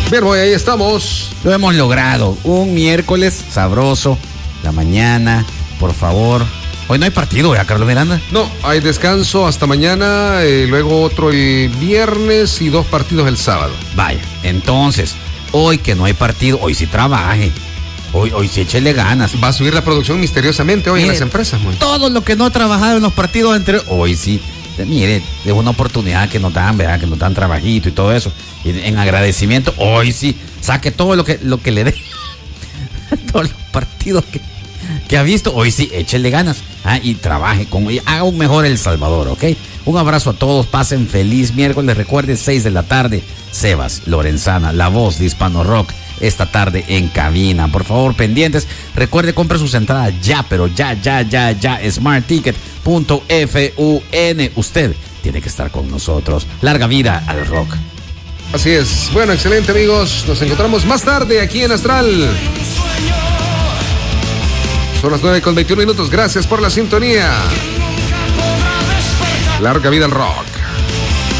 Bien, hoy ahí estamos. Lo hemos logrado. Un miércoles sabroso. La mañana, por favor. Hoy no hay partido, ¿verdad, Carlos Miranda? No, hay descanso hasta mañana, luego otro el viernes y 2 partidos el sábado. Vaya, entonces, hoy que no hay partido, hoy sí trabaje. Hoy sí échele ganas. Va a subir la producción misteriosamente hoy en las empresas, man. Todo lo que no ha trabajado en los partidos anteriores, hoy sí. Mire, es una oportunidad que nos dan, ¿verdad? Que nos dan trabajito y todo eso. Y en agradecimiento, hoy sí, saque todo lo que le dé. Todos los partidos que ha visto, hoy sí, échele ganas. Y trabaje, y haga un mejor El Salvador, ¿ok? Un abrazo a todos, pasen feliz miércoles. Recuerden, 6 de la tarde, Sebas Lorenzana, la voz de Hispano Rock, esta tarde en cabina. Por favor, pendientes. Recuerde, compre sus entradas ya, pero ya. smartticket.fun. Usted tiene que estar con nosotros. Larga vida al rock. Así es. Bueno, excelente, amigos. Nos encontramos más tarde aquí en Astral. Son las 9:21. Gracias por la sintonía. Larga vida al rock.